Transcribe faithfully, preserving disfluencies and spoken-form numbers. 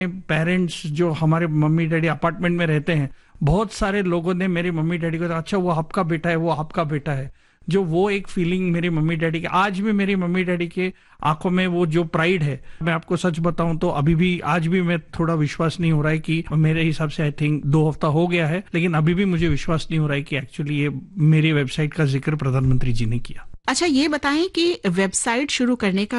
Parents जो हमारे mummy daddy apartment में रहते हैं, बहुत सारे लोगों ने मेरी मम्मी डैडी को, अच्छा वो आपका बेटा है, वो आपका बेटा है। जो वो एक फीलिंग मेरी मम्मी डैडी की, आज भी मेरी मम्मी डैडी के आंखों में वो जो प्राइड है, मैं आपको सच बताऊं तो अभी भी, आज भी मैं थोड़ा विश्वास नहीं हो रहा है कि, मेरे हिसाब से आई थिंक दो हफ्ता हो गया है, लेकिन अभी भी मुझे विश्वास नहीं हो रहा है कि एक्चुअली ये मेरी वेबसाइट का जिक्र प्रधानमंत्री जी ने किया। अच्छा, ये बताएं कि वेबसाइट शुरू करने का